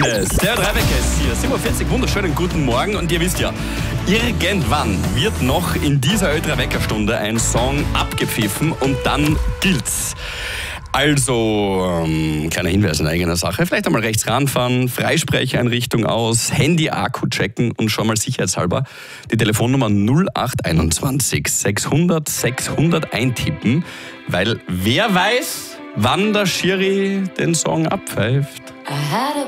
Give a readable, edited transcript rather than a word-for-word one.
Happiness. Der Dreiwecker ist hier. 7.40 Uhr, wunderschönen guten Morgen. Und ihr wisst ja, irgendwann wird noch in dieser Dreiweckerstunde ein Song abgepfiffen und dann gilt's. Also, kleiner Hinweis in eigener Sache. Vielleicht einmal rechts ranfahren, Freisprecheinrichtung aus, Handy-Akku checken und schon mal sicherheitshalber die Telefonnummer 0821 600 600 eintippen, weil wer weiß, wann der Schiri den Song abpfeift.